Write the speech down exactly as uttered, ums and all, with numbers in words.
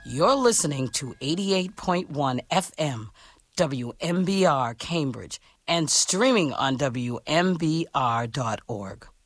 You're listening to eighty-eight point one F M, W M B R Cambridge, and streaming on W M B R dot org.